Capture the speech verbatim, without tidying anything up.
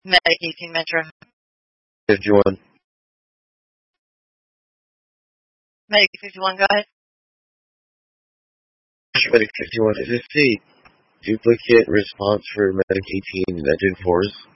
Medic eighteen Metro. fifty-one. Medic fifty-one, go ahead. Medic fifty-one, is this the duplicate response for Medic eighteen Legend Force?